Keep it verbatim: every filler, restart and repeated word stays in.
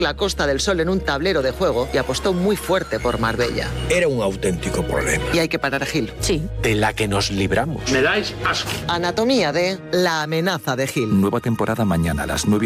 la Costa del Sol en un tablero de juego y apostó muy fuerte por Marbella. Era un auténtico problema. Y hay que parar a Gil. Sí. De la que nos libramos. Me dais asco. Anatomía de La amenaza de Gil. Nueva temporada mañana a las nueve.